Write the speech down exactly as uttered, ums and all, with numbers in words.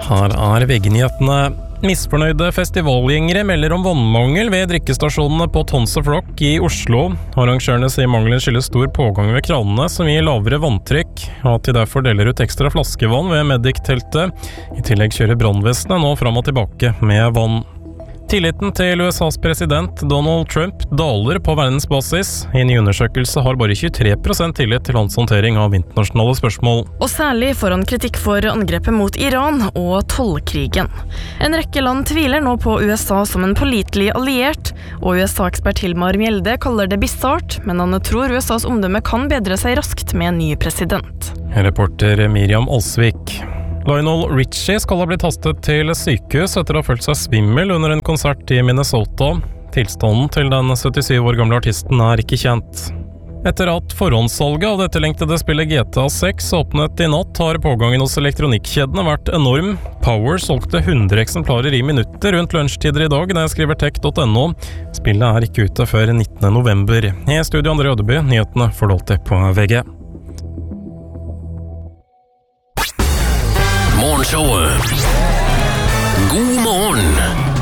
Her er V G-nyhetene. Misfornøyde festivalgjengere melder om vannmangel ved drikkestasjonene på Tons of Rock i Oslo. Arrangørene sier mangelen skyldes stor pågang ved kranene som gir lavere vanntrykk, og at de derfor deler ut ekstra flaskevann ved Medic-teltet. I tillegg kjører brannvesenet nå fram og tilbake med vann. Tilliten til U S A's president Donald Trump daler på verdensbasis. I en ny undersøkelse har bare tjuetre prosent tillit til hans håndtering av internasjonale spørsmål. Og særlig får han kritikk for angrepet mot Iran og tollkrigen. En rekke land tviler nå på U S A som en pålitelig alliert, og U S A-ekspert Hilmar Mjelde kaller det bizarrt, men han tror U S A's omdømme kan bedre seg raskt med en ny president. Reporter Miriam Alsvik. Lionel Richie skal ha blitt hastet til sykehus etter å ha følt seg svimmel under en konsert i Minnesota. Tilstanden til den syttisyv år gamle artisten er ikke kjent. Etter at forhåndssalget av det etterlengtede spillet G T A seks åpnet i natt, har pågangen hos elektronikkjedene vært enorm. Power solgte hundre eksemplarer i minutter rundt lunsjtider i dag, det skriver tech punktum no. Spillet er ikke ute før nittende november. I studio André Ødeby, nyhetene får du alltid på V G. Morgenshowet. God morgen!